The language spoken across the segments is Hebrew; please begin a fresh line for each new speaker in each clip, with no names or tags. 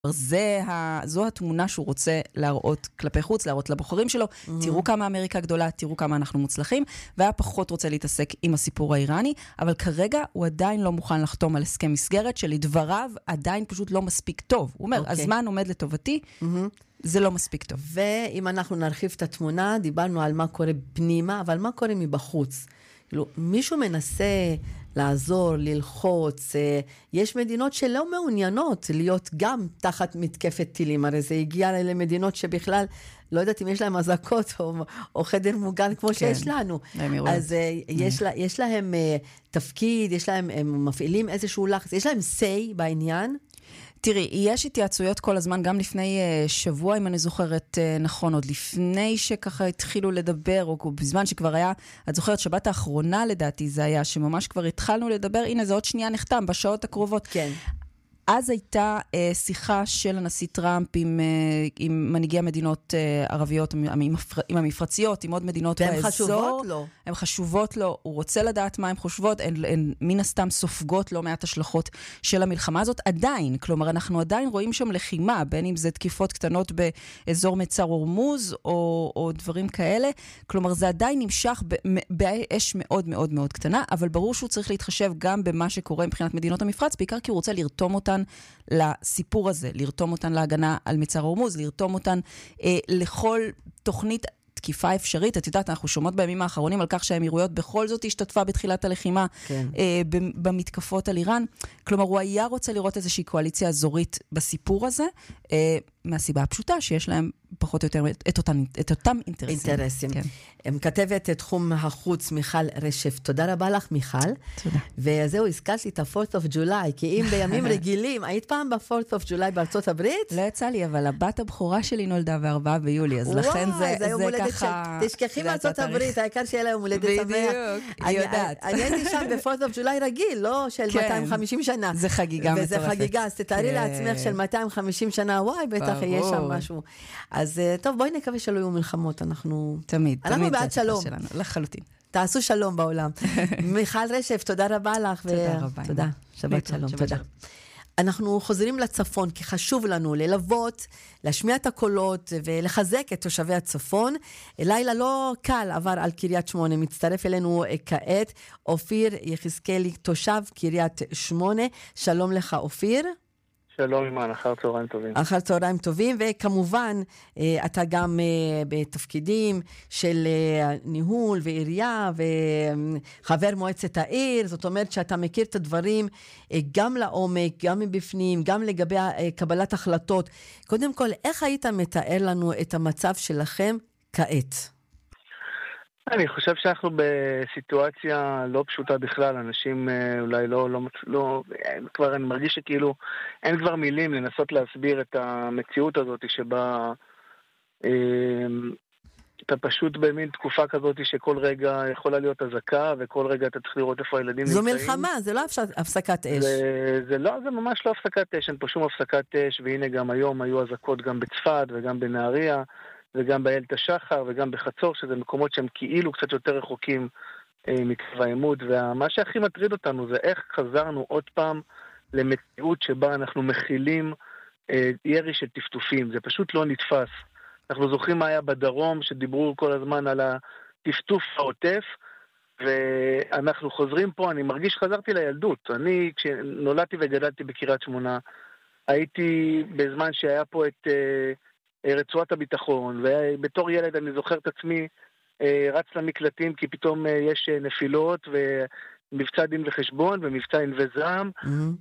זו התמונה שהוא רוצה להראות כלפי חוץ, להראות לבוחרים שלו, תראו כמה אמריקה גדולה, תראו כמה אנחנו מוצלחים, והיה פחות רוצה להתעסק עם הסיפור האיראני, אבל כרגע הוא עדיין לא מוכן לחתום על הסכם מסגרת, שלדבריו עדיין פשוט לא מספיק טוב. הוא אומר, הזמן עומד לטובתי, זה לא מספיק טוב.
ואם אנחנו נרחיב את התמונה, דיברנו על מה קורה פנימה, אבל מה קורה מבחוץ? מישהו מנסה לעזור, ללחוץ, יש מדינות שלא מעוניינות להיות גם תחת מתקפת טילים, הרי זה הגיע למדינות שבכלל, לא יודעת אם יש להם אזעקות או חדר מוגן כמו שיש לנו, אז יש להם תפקיד, הם מפעילים איזשהו לחץ, יש להם say בעניין?
תראי, יש התייעצויות כל הזמן, גם לפני שבוע, אם אני זוכרת נכון, עוד לפני שככה התחילו לדבר, או בזמן שכבר היה, את זוכרת, שבת האחרונה לדעתי זה היה, שממש כבר התחלנו לדבר, הנה זה עוד שנייה נחתם, בשעות הקרובות.
כן.
אז הייתה שיחה של הנשיא טראמפ עם מנהיגי המדינות ערביות, עם המפרציות, עם עוד מדינות באזור.
והן חשובות לו.
הן חשובות לו, הוא רוצה לדעת מה הן חושבות, הן מן הסתם סופגות לא מעט השלכות של המלחמה הזאת. עדיין, כלומר, אנחנו עדיין רואים שם לחימה, בין אם זה תקיפות קטנות באזור מצר הורמוז, או דברים כאלה. כלומר, זה עדיין נמשך באש מאוד מאוד מאוד קטנה, אבל ברור שהוא צריך להתחשב גם במה שקורה מבחינת מדינות המפרץ, בעיקר כי הוא רוצה לרתום אותן לסיפור הזה, לרתום אותן להגנה על מצר הורמוז, לרתום אותן לכל תוכנית תקיפה אפשרית. את יודעת, אנחנו שומעות בימים האחרונים על כך שהאמירויות בכל זאת השתתפה בתחילת הלחימה במתקפות על איראן. כלומר, הוא היה רוצה לראות איזושהי קואליציה אזורית בסיפור הזה, מהסיבה הפשוטה שיש להם פחות או יותר את אותם אינטרסים.
כן. כתבת את תחום החוץ מיכל רשף. תודה רבה לך, מיכל.
תודה.
וזהו, הזכרת לי את ה-4th of July, כי אם בימים רגילים, היית פעם ב-4th of July בארצות הברית?
לא יצא לי, אבל הבת הבכורה שלי נולדה ב4 ביולי, אז לכן זה ככה...
תשכחי מארצות הברית, העיקר שיהיה להם הולדת שמח.
בדיוק, היא יודעת.
אני הייתי שם ב-4th of July רגיל, לא של 250 שנה.
זה חגיגה מטורפת.
וזה חגיגה, אז תתארי לעצמך של 250 שנה, וואי, בטח יהיה שם משהו. אז טוב, בואי נקווה שלא יהיו מלחמות, אנחנו בעד שלום.
לחלוטין.
תעשו שלום בעולם. מיכל רשף, תודה רבה לך.
תודה רבה.
תודה, שבת שלום, תודה. אנחנו חוזרים לצפון, כי חשוב לנו ללוות, להשמיע את הקולות ולחזק את תושבי הצפון. לילה לא קל עבר על קריית שמונה, מצטרף אלינו כעת אופיר יחזקאלי, תושב קריית שמונה. שלום לך אופיר.
שלום אימן, אחר צהריים טובים.
אחר צהריים טובים, וכמובן אתה גם בתפקידים של ניהול ועירייה וחבר מועצת העיר, זאת אומרת שאתה מכיר את הדברים גם לעומק, גם מבפנים, גם לגבי קבלת החלטות. קודם כל, איך היית מתאר לנו את המצב שלכם כעת?
אני חושב שאנחנו בסיטואציה לא פשוטה בכלל, אנשים אולי לא, כבר אני מרגיש שכאילו אין כבר מילים לנסות להסביר את המציאות הזאת שבה אתה פשוט במין תקופה כזאת שכל רגע יכולה להיות אזעקה וכל רגע אתה צריך לראות איפה הילדים נמצאים.
זו מלחמה, זה לא הפסקת אש.
זה ממש לא הפסקת אש, אין פה שום הפסקת אש, והנה גם היום היו אזעקות גם בצפת וגם בנהריה. וגם באיילת השחר, וגם בחצור, שזה מקומות שהם כאילו קצת יותר רחוקים מקו העימות, ומה שהכי מטריד אותנו זה איך חזרנו עוד פעם למציאות שבה אנחנו מכילים ירי של טפטופים, זה פשוט לא נתפס. אנחנו זוכרים מה היה בדרום, שדיברו כל הזמן על הטפטוף העוטף, ואנחנו חוזרים פה, אני מרגיש שחזרתי לילדות. אני, כשנולדתי וגדלתי בקריית שמונה, הייתי בזמן שהיה פה את רצועת הביטחון, ובתור ילד אני זוכר את עצמי רץ למקלטים, כי פתאום יש נפילות, ומבצע דין וחשבון, ומבצע ענבי זעם,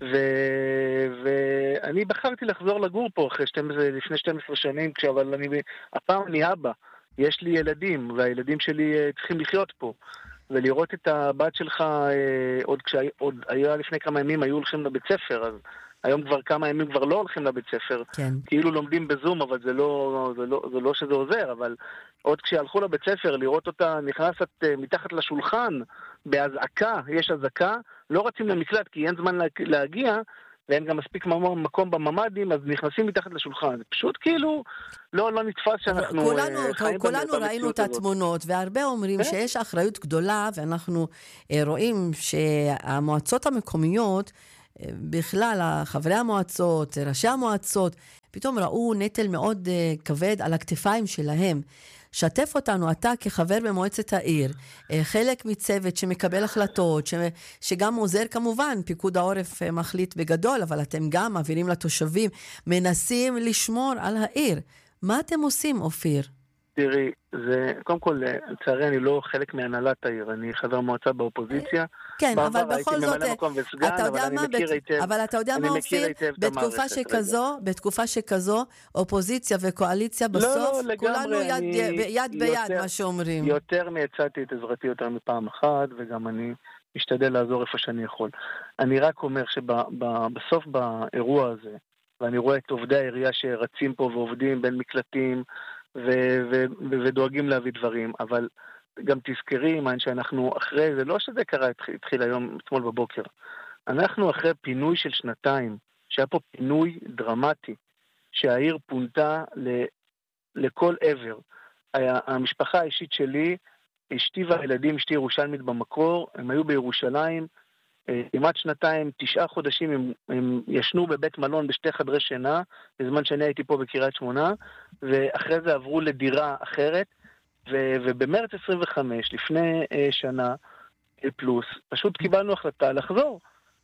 ואני בחרתי לחזור לגור פה לפני 12 שנים, אבל הפעם אני אבא, יש לי ילדים, והילדים שלי צריכים לחיות פה, ולראות את הבת שלך, עוד היה לפני כמה ימים, היו הולכים לבית ספר, אז היום כבר כמה ימים כבר לא הולכים לבית ספר,
כן.
כאילו לומדים בזום, אבל זה לא שזה עוזר, אבל עוד כשהלכו לבית ספר, לראות אותה נכנסת מתחת לשולחן, בהזעקה, יש הזעקה, לא רצים למקלט, כי אין זמן להגיע, ואין גם מספיק מקום בממדים, אז נכנסים מתחת לשולחן. זה פשוט כאילו לא נתפס שאנחנו
כולנו ראינו את התמונות, והרבה אומרים שיש אחריות גדולה, ואנחנו רואים שהמועצות המקומיות בכלל, חברי המועצות, ראשי המועצות, פתאום ראו נטל מאוד כבד על הכתפיים שלהם. שתף אותנו, אתה כחבר במועצת העיר, חלק מצוות שמקבל החלטות, שגם עוזר כמובן, פיקוד העורף מחליט בגדול, אבל אתם גם מעבירים לתושבים, מנסים לשמור על העיר. מה אתם עושים, אופיר?
תראי, קודם כל, לצערי אני לא חלק מהנהלת העיר, אני חבר מועצה באופוזיציה.
כן, אבל בכל זאת, אתה יודע מה, אופיר, בתקופה שכזו, אופוזיציה וקואליציה, בסוף, כולנו יד ביד, מה שאומרים.
יותר מהצעתי את עזרתי יותר מפעם אחת, וגם אני משתדל לעזור איפה שאני יכול. אני רק אומר שבסוף באירוע הזה, ואני רואה את עובדי העירייה שרצים פה ועובדים בין מקלטים, ודואגים להביא דברים, אבל גם תזכרי, מן שאנחנו אחרי, זה לא שזה קרה, התחיל היום, אתמול בבוקר, אנחנו אחרי פינוי של 2 שהיה פה פינוי דרמטי, שהעיר פונתה לכל עבר. המשפחה האישית שלי, אשתי והילדים, אשתי ירושלמית במקור, הם היו בירושלים, כמעט 2, 9 חודשים הם ישנו בבית מלון בשתי חדרי שינה, בזמן שאני הייתי פה בקריית שמונה, ואחרי זה עברו לדירה אחרת, ובמרץ 25, לפני שנה פלוס, פשוט קיבלנו החלטה לחזור,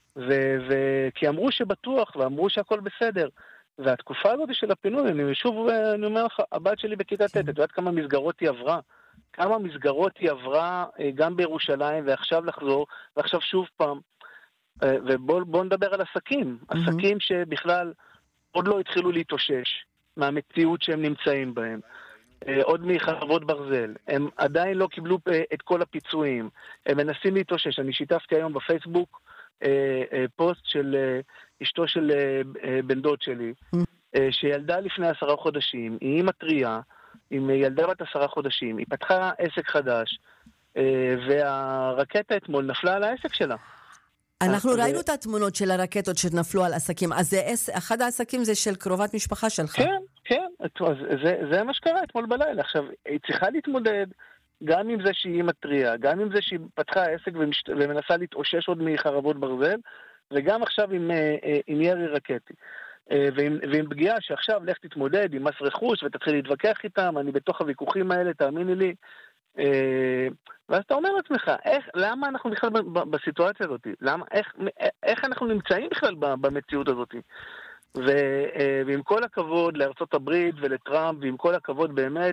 כי אמרו שבטוח, ואמרו שהכל בסדר, והתקופה הזאת של הפינוי, אני אומר לך, הבת שלי בכיתה ט', את יודעת כמה מסגרות היא עברה? כמה מסגרות היא עברה גם בירושלים, ועכשיו לחזור, ועכשיו שוב פעם, ובואו נדבר על עסקים, עסקים שבכלל עוד לא התחילו להתאושש מהמציאות שהם נמצאים בהם, עוד מחרבות ברזל, הם עדיין לא קיבלו את כל הפיצויים, הם מנסים להתאושש. אני שיתפתי היום בפייסבוק פוסט של אשתו של בן דוד שלי, שילדה לפני 10 חודשים, היא מטריה, עם ילדה בת 10 חודשים, היא פתחה עסק חדש, והרקטה אתמול נפלה על העסק שלה.
אנחנו ראינו את התמונות של הרקטות שנפלו על עסקים, אז אחד העסקים זה של קרובת משפחה שלך.
כן, כן, זה מה שקרה אתמול בלילה. עכשיו, היא צריכה להתמודד גם עם זה שהיא מטריה, גם עם זה שהיא פתחה עסק ומנסה להתאושש עוד מחרבות ברזל, וגם עכשיו עם ירי רקטי. ועם פגיעה שעכשיו לך תתמודד עם מס רכוש ותתחיל להתווכח איתם, אני בתוך הוויכוחים האלה, תאמיני לי, ואז אתה אומר לעצמך, למה אנחנו בכלל בסיטואציה הזאת? איך אנחנו נמצאים בכלל במציאות הזאת? ועם כל הכבוד לארצות הברית ולטראמפ, ועם כל הכבוד באמת,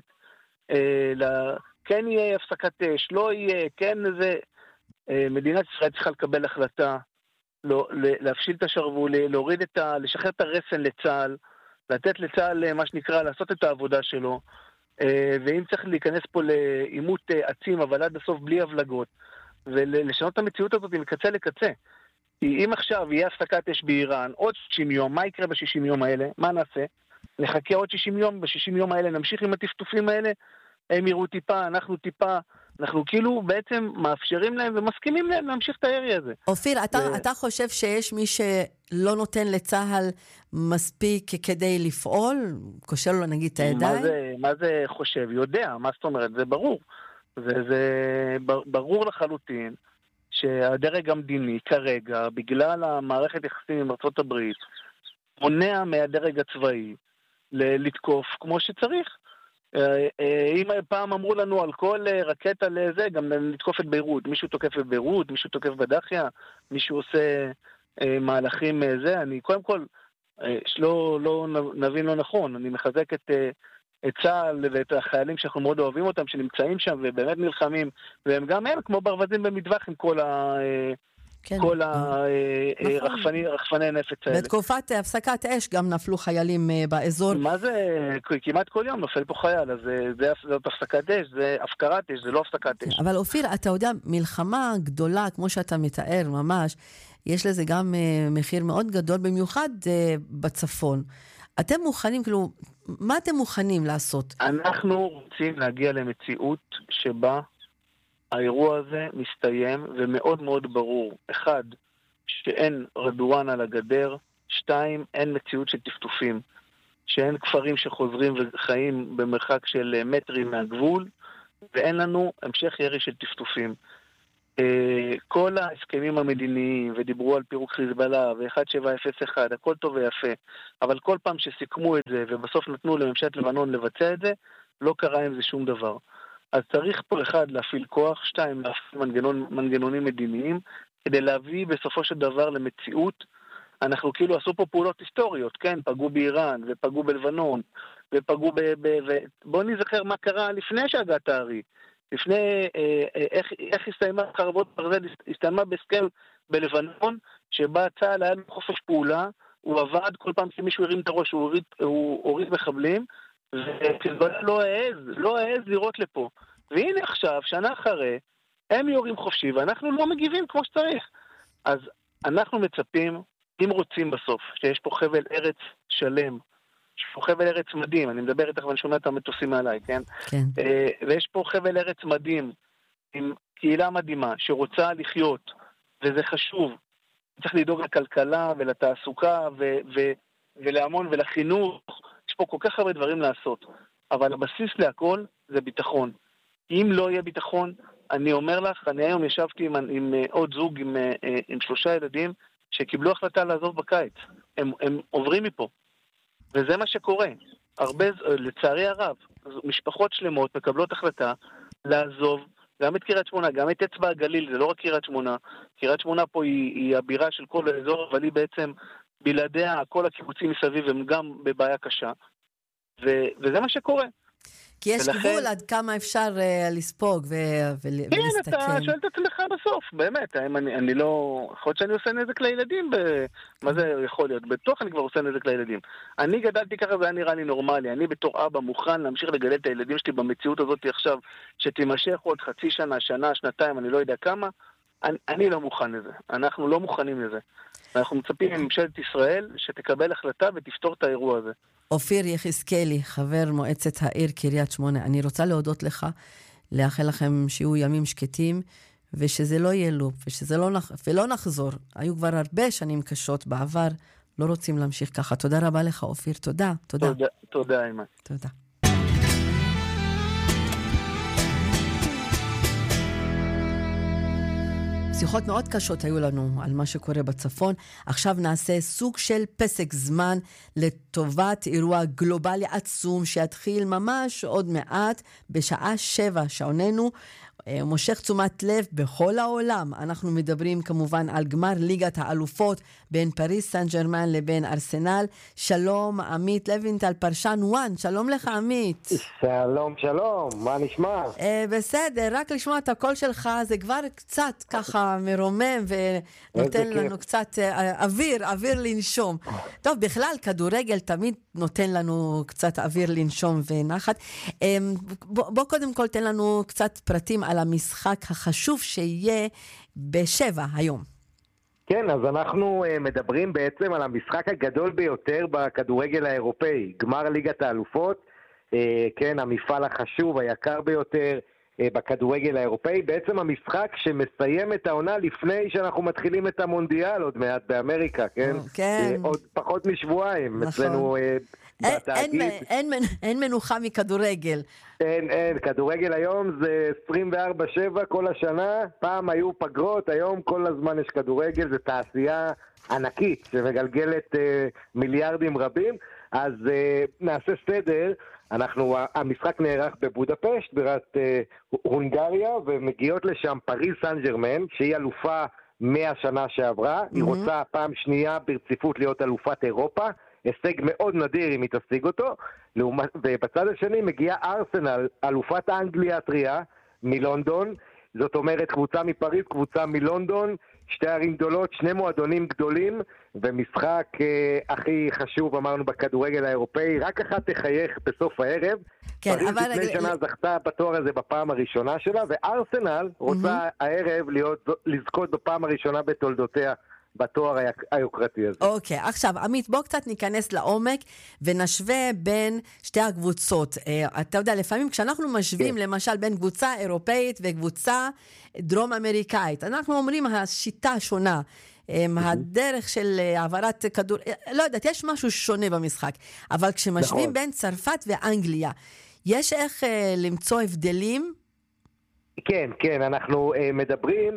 כן יהיה הפסקת אש, לא יהיה, כן זה, מדינת ישראל צריכה לקבל החלטה, להפשיל את השרוול, לשחרר את הרסן לצה"ל, לתת לצה"ל מה שנקרא, לעשות את העבודה שלו, ואם צריך להיכנס פה לאימות עצים, אבל עד הסוף בלי הבלגות, ולשנות את המציאות הזאת מקצה לקצה. כי אם עכשיו יהיה הפסקת אש באיראן, עוד 60 יום, מה יקרה ב-60 יום האלה? מה נעשה? נחכה עוד 60 יום, ב-60 יום האלה נמשיך עם הטפטופים האלה, הם יראו טיפה, אנחנו טיפה, אנחנו כאילו בעצם מאפשרים להם ומסכימים להם להמשיך את הירי הזה.
אופיר, אתה חושב שיש מי שלא נותן לצהל מספיק כדי לפעול? קושר לו נגיד את הידיים?
מה זה חושב? יודע, מה זאת אומרת? זה ברור. זה ברור לחלוטין שהדרג המדיני כרגע, בגלל המערכת יחסים עם ארצות הברית, מונע מהדרג הצבאי לתקוף כמו שצריך. אם פעם אמרו לנו על כל רקטה לזה, גם לתקוף את ביירות. מישהו תוקף בביירות, מישהו תוקף בדחיה, מישהו עושה מהלכים זה. אני קודם כל, שלא נבין לא נכון, אני מחזק את צה"ל ואת החיילים שאנחנו מאוד אוהבים אותם, שנמצאים שם ובאמת נלחמים, והם גם הם כמו ברווזים במטווח עם כל הרחפני נפץ האלה.
בתקופת הפסקת אש גם נפלו חיילים באזור.
מה זה? כמעט כל יום נופל פה חייל, אז זאת הפסקת אש, זה הפקרת אש, זה לא הפסקת אש.
אבל אופיר, אתה יודע, מלחמה גדולה, כמו שאתה מתאר ממש, יש לזה גם מחיר מאוד גדול, במיוחד בצפון. אתם מוכנים, כאילו, מה אתם מוכנים לעשות?
אנחנו רוצים להגיע למציאות שבה האירוע הזה מסתיים, ומאוד מאוד ברור. 1, שאין רדואן על הגדר. 2, אין מציאות של טפטופים. שאין כפרים שחוזרים וחיים במרחק של מטרים מהגבול, ואין לנו המשך ירי של טפטופים. כל ההסכמים המדיניים, ודיברו על פירוק חיזבאללה, ו-1701, הכל טוב ויפה, אבל כל פעם שסיכמו את זה, ובסוף נתנו לממשלת לבנון לבצע את זה, לא קרה עם זה שום דבר. אז צריך פה אחד להפעיל כוח, שתיים להפעיל מנגנונים מדיניים, כדי להביא בסופו של דבר למציאות. אנחנו כאילו עשו פה פעולות היסטוריות, כן? פגעו באיראן, ופגעו בלבנון, ופגעו בואו נזכר מה קרה לפני שהגעת הארי. לפני, איך הסתיימה חרבות ברזל, הסתיימה בהסכם בלבנון, שבה צה"ל היה חופש פעולה, הוא עבד כל פעם שמישהו הרים את הראש, הוא הוריד מחבלים, וחיזבאללה לא העז לראות לפה. והנה עכשיו, שנה אחרי, הם יורים חופשי, ואנחנו לא מגיבים כמו שצריך. אז אנחנו מצפים, אם רוצים בסוף, שיש פה חבל ארץ שלם, יש פה חבל ארץ מדהים, אני מדבר איתך ואני שומע את המטוסים מעליי, כן?
כן.
ויש פה חבל ארץ מדהים, עם קהילה מדהימה, שרוצה לחיות, וזה חשוב. צריך לדאוג לכלכלה ולתעסוקה ולהמון ולחינוך. יש פה כל כך הרבה דברים לעשות. אבל הבסיס להכל זה ביטחון. אם לא יהיה ביטחון, אני אומר לך, אני היום ישבתי עם עוד זוג, עם 3 ילדים, שקיבלו החלטה לעזוב בקיץ. הם עוברים מפה. וזה מה שקורה. לצערי הרב, משפחות שלמות מקבלות החלטה לעזוב גם את קריית שמונה, גם את אצבע הגליל, זה לא רק קריית שמונה. קריית שמונה פה היא הבירה של כל האזור, אבל היא בעצם בלעדיה, כל הקיבוצים מסביב הם גם בבעיה קשה. וזה מה שקורה.
כי יש גבול עד כמה אפשר לספוג ולהסתכל.
כן, אתה שואל את עצמך בסוף, באמת, אני לא, יכול להיות שאני עושה נזק לילדים, מה זה יכול להיות? בטוח אני כבר עושה נזק לילדים. אני גדלתי ככה, זה היה נראה לי נורמלי, אני בתור אבא מוכן להמשיך לגדל את הילדים שלי במציאות הזאת עכשיו, שתימשך עוד חצי שנה, שנה, שנתיים, אני לא יודע כמה, אני לא מוכן לזה, אנחנו לא מוכנים לזה. אנחנו מצפים מממשלת ישראל שתקבל החלטה ותפתור את האירוע הזה.
אופיר יחזקאלי, חבר מועצת העיר קריית שמונה, אני רוצה להודות לך, לאחל לכם שיהיו ימים שקטים, ושזה לא יהיה לופ, ולא נחזור. היו כבר הרבה שנים קשות בעבר, לא רוצים להמשיך ככה. תודה רבה לך, אופיר, תודה.
תודה, אימן.
תודה. שיחות מאוד קשות היו לנו על מה שקורה בצפון. עכשיו נעשה סוג של פסק זמן לטובת אירוע גלובלי עצום שיתחיל ממש עוד מעט בשעה 7 שעוננו. מושך תשומת לב בכל העולם. אנחנו מדברים כמובן על גמר ליגת האלופות בין פריס סן ז'רמן לבין ארסנל. שלום עמית לוינטל, פרשן וואן. שלום לך עמית.
שלום, מה נשמע?
בסדר, רק לשמוע את הקול שלך זה כבר קצת ככה מרומם ונותן לנו קצת אוויר לנשום. טוב, בכלל כדורגל תמיד נותן לנו קצת אוויר לנשום ונחת. בוא קודם כל תן לנו קצת פרטים על המשחק החשוב שיהיה ב7 היום.
כן, אז אנחנו מדברים בעצם על המשחק הגדול ביותר בכדורגל האירופאי, גמר ליגת האלופות, כן, המפעל החשוב, היקר ביותר בכדורגל האירופאי, בעצם המשחק שמסיים את העונה לפני שאנחנו מתחילים את המונדיאל עוד מעט באמריקה, כן?
כן.
עוד פחות משבועיים, נכון. אצלנו
אין מנוחה מכדורגל.
אין, כדורגל היום זה 24/7 כל השנה, פעם היו פגרות, היום כל הזמן יש כדורגל, זה תעשייה ענקית שמגלגלת מיליארדים רבים, אז נעשה סדר, המשחק נערך בבודפשט, בירת הונגריה, ומגיעות לשם פריס סן ז'רמן, שהיא אלופה 100 שנה שעברה, היא רוצה פעם שנייה ברציפות להיות אלופת אירופה, הישג מאוד נדיר אם היא תשיג אותו, ובצד השני מגיעה ארסנל, אלופת האנגליה הטריה מלונדון, זאת אומרת קבוצה מפריז, קבוצה מלונדון, 2 ערים גדולות, 2 מועדונים גדולים, ומשחק הכי חשוב אמרנו בכדורגל האירופאי, רק אחת תחייך בסוף הערב,
כן,
פריז לפני שנה זכתה בתואר הזה בפעם הראשונה שלה, וארסנל רוצה הערב לזכות בפעם הראשונה בתולדותיה, בתואר היוקרתי הזה.
אוקיי, עכשיו, עמית, בוא קצת ניכנס לעומק ונשווה בין שתי הקבוצות. אתה יודע, לפעמים כשאנחנו משווים, למשל, בין קבוצה אירופאית וקבוצה דרום אמריקאית, אנחנו אומרים, השיטה שונה, הדרך של העברת כדור, לא יודעת, יש משהו שונה במשחק, אבל כשמשווים בין צרפת ואנגליה, יש איך למצוא הבדלים?
כן, כן, אנחנו מדברים,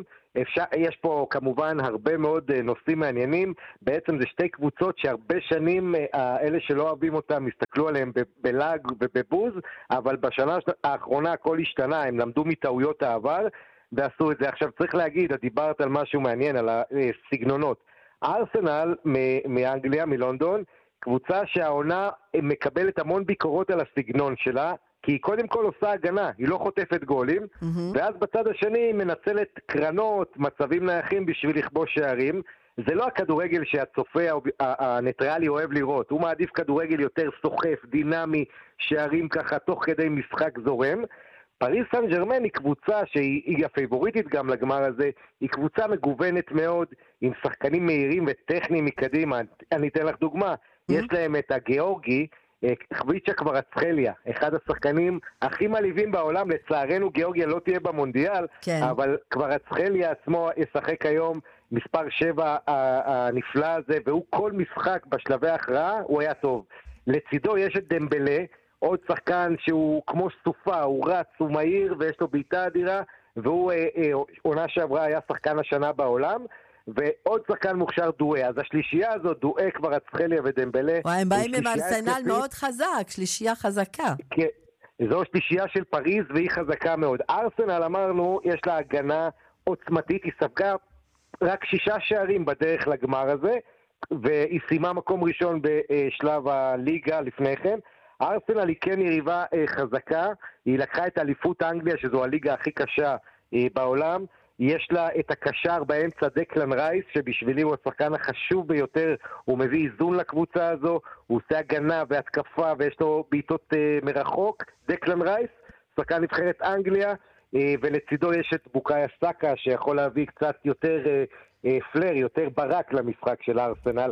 יש פה כמובן הרבה מאוד נושאים מעניינים, בעצם זה שתי קבוצות שהרבה שנים אלה שלא אוהבים אותם הסתכלו עליהם בלג ובבוז, אבל בשנה האחרונה הכל השתנה, הם למדו מטעויות העבר ועשו את זה. עכשיו צריך להגיד, את דיברת על משהו מעניין, על הסגנונות. ארסנל מאנגליה, מלונדון, קבוצה שהעונה מקבלת המון ביקורות על הסגנון שלה, כי היא קודם כל עושה הגנה, היא לא חוטפת גולים, ואז בצד השני היא מנצלת קרנות, מצבים נייחים בשביל לכבוש שערים. זה לא הכדורגל שהצופה הניטרלי אוהב לראות, הוא מעדיף כדורגל יותר סוחף, דינמי, שערים ככה תוך כדי משחק זורם. פריז סן ז'רמן היא קבוצה שהיא הפייבוריטית גם לגמר הזה, היא קבוצה מגוונת מאוד, עם שחקנים מהירים וטכניים מקדימה. אני אתן לך דוגמה, יש להם את הגיאורגי, חוויצ'ה קוורצחליה, אחד השחקנים הכי מלהיבים בעולם, לצערנו גיאורגיה לא תהיה במונדיאל, כן. אבל קוורצחליה עצמו ישחק היום מספר 7 הנפלא הזה, והוא כל משחק בשלבי ההכרעה, הוא היה טוב. לצידו יש את דמבלה, עוד שחקן שהוא כמו סופה, הוא רץ, הוא מהיר ויש לו בעיטה אדירה, והוא עונה שעברה היה שחקן השנה בעולם, ועוד שחקן מוכשר דואה. אז השלישייה הזאת, דואה, קוורצחליה ודמבלה,
הם באים עם ארסנל מאוד חזק, שלישייה חזקה.
כן, זו שלישייה של פריז והיא חזקה מאוד. ארסנל אמרנו, יש לה הגנה עוצמתית, היא ספגה רק 6 שערים בדרך לגמר הזה, והיא סיימה מקום ראשון בשלב הליגה לפני כן. ארסנל היא כן יריבה חזקה, היא לקחה את אליפות אנגליה, שזו הליגה הכי קשה בעולם, יש לה את הקשר באמצע דקלן רייס, שבשבילי הוא השחקן החשוב ביותר, הוא מביא איזון לקבוצה הזו, הוא עושה הגנה והתקפה ויש לו בעיטות מרחוק, דקלן רייס, שחקן נבחרת אנגליה, ולצידו יש את בוקאיה סאקה, שיכול להביא קצת יותר פלר, יותר ברק למשחק של ארסנל,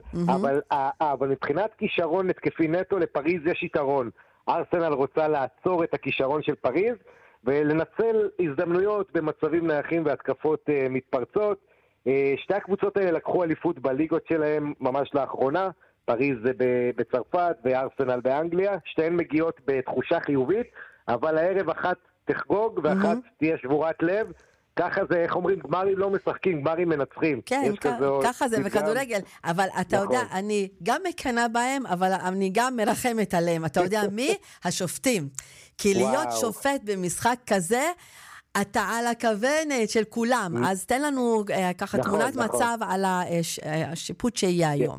אבל מבחינת כישרון התקפי נטו לפריז יש יתרון. ארסנל רוצה לעצור את הכישרון של פריז, ולנצל הזדמנויות במצבים נייחים והתקפות מתפרצות. שתי הקבוצות האלה לקחו אליפות בליגות שלהם ממש לאחרונה, פריז זה בצרפת וארסנל באנגליה, שתיהן מגיעות בתחושה חיובית, אבל הערב אחת תחגוג ואחת תהיה שבורת לב. ככה זה, איך אומרים, גמרים לא משחקים, גמרים מנצחים.
כן, ככה זה בכדורגל. אבל אתה יודע, אני גם מקנה בהם, אבל אני גם מרחמת עליהם. אתה יודע מי? השופטים. כי להיות שופט במשחק כזה, אתה על הכוונת של כולם. אז תן לנו ככה תמונת מצב על השיפוט שיהיה היום.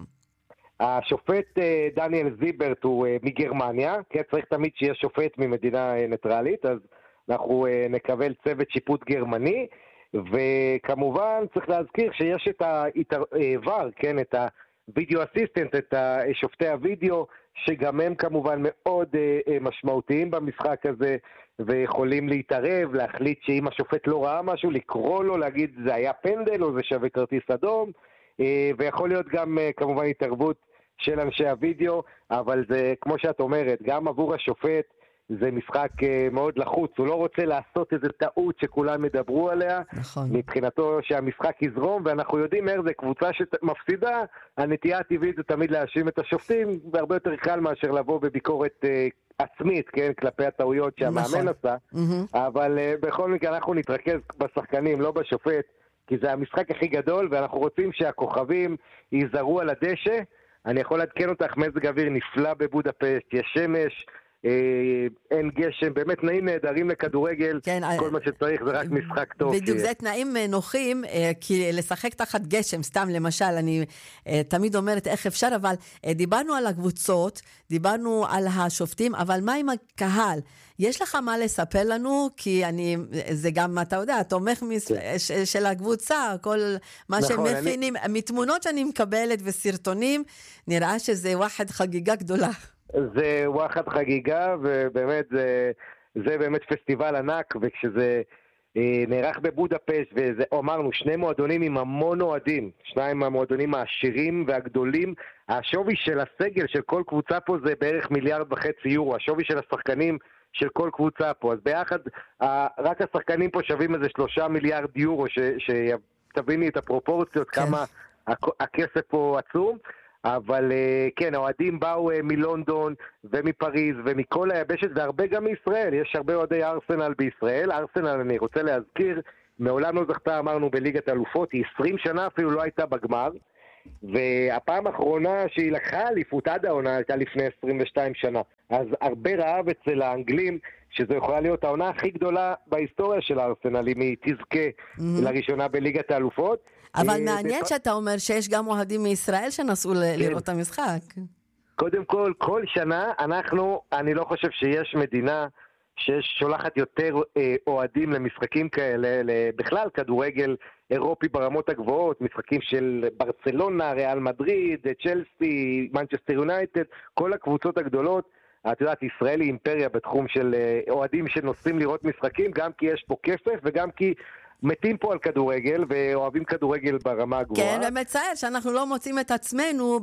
השופט דניאל זיברט הוא מגרמניה, כי צריך תמיד שיהיה שופט ממדינה ניטרלית, אז אנחנו נקבל צוות שיפוט גרמני, וכמובן צריך להזכיר שיש את ה-VAR, כן, את ה-Video Assistant, את שופטי הוידאו, שגם הם כמובן מאוד משמעותיים במשחק הזה, ויכולים להתערב, להחליט שאם השופט לא ראה משהו, לקרוא לו, להגיד זה היה פנדל או זה שווה כרטיס אדום, ויכול להיות גם כמובן התערבות של אנשי הוידאו, אבל זה כמו שאת אומרת, גם עבור השופט, זה משחק מאוד לחוץ, הוא לא רוצה לעשות איזו טעות שכולם ידברו עליה,
נכון.
מבחינתו שהמשחק יזרום, ואנחנו יודעים איך זה קבוצה שמפסידה, הנטייה הטבעית זה תמיד להאשים את השופטים, והרבה יותר קל מאשר לבוא בביקורת עצמית, כן, כלפי הטעויות שהמאמן עשה, אבל בכל מקרה אנחנו נתרכז בשחקנים, לא בשופט, כי זה המשחק הכי גדול, ואנחנו רוצים שהכוכבים ייזרו על הדשא. אני יכול לעדכן אותך, מזג אוויר נפלא בבודפשט, יש שמש, אין גשם, באמת תנאים נהדרים לכדורגל, כן, כל מה שצריך זה רק משחק טוב.
בדיוק, זה תנאים נוחים, כי לשחק תחת גשם, סתם למשל, אני תמיד אומרת איך אפשר, אבל דיברנו על הקבוצות, דיברנו על השופטים, אבל מה עם הקהל? יש לך מה לספר לנו? כי זה גם, אתה יודע, תומך של הקבוצה, כל מה שמכינים, מתמונות שאני מקבלת וסרטונים, נראה שזה ואחד חגיגה גדולה.
זה וואחד חגיגה, ובאמת זה באמת פסטיבל ענק, וכשזה נערך בבודפשט, וזה אמרנו, 2 מועדונים עם המון אוהדים, 2 המועדונים העשירים והגדולים, השווי של הסגל של כל קבוצה פה זה בערך 1.5 מיליארד יורו, השווי של השחקנים של כל קבוצה פה, אז ביחד רק השחקנים פה שווים איזה 3 מיליארד יורו, שתביני את הפרופורציות, כמה הכסף פה עצום. אבל כן, האוהדים באו מלונדון ומפריז ומכל היבשת, והרבה גם מישראל. יש הרבה אוהדי ארסנל בישראל. ארסנל, אני רוצה להזכיר, מעולם לא זכתה, אמרנו, בליגת האלופות. היא 20 שנה אפילו לא הייתה בגמר, והפעם האחרונה שהיא לקחה אליפות עד העונה הייתה לפני 22 שנה. אז הרבה רעב אצל האנגלים שזו יכולה להיות העונה הכי גדולה בהיסטוריה של ארסנל, אם היא תזכה לראשונה בליגת האלופות.
אבל מעניין שאתה אומר שיש גם אוהדים מישראל שנסעו לראות את המשחק.
קודם כל שנה אני לא חושב שיש מדינה ששולחת יותר אוהדים למשחקים כאלה, בכלל כדורגל אירופי ברמות הגבוהות, משחקים של ברצלונה, ריאל מדריד, צ'לסי, מנצ'סטר יונייטד, כל הקבוצות הגדולות. את יודעת, ישראל היא אימפריה בתחום של אוהדים שנוסעים לראות משחקים, גם כי יש פה כסף וגם כי מתים פה על כדורגל ואוהבים כדורגל ברמה הגבוהה.
כן, ומצער שאנחנו לא מוצאים את עצמנו